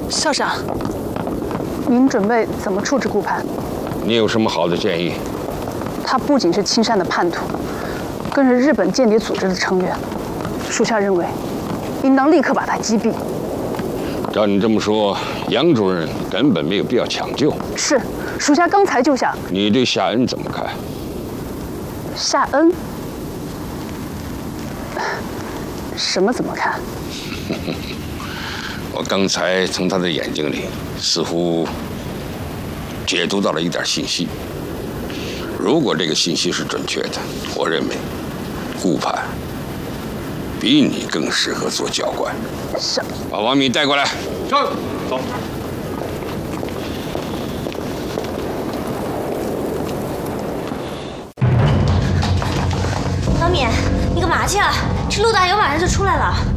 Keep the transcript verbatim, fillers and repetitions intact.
校长，您准备怎么处置顾盼？ 你有什么好的建议？ 他不仅是青山的叛徒，更是日本间谍组织的成员。属下认为，应当立刻把他击毙。 照你这么说，杨主任根本没有必要抢救。 是，属下刚才就想。 你对夏恩怎么看？ 夏恩？什么怎么看？ 我刚才从他的眼睛里似乎解读到了一点信息。如果这个信息是准确的，我认为顾盼比你更适合做教官。 是。 把王敏带过来。 是。走。 老敏，你干嘛去啊？这陆大友马上就出来了。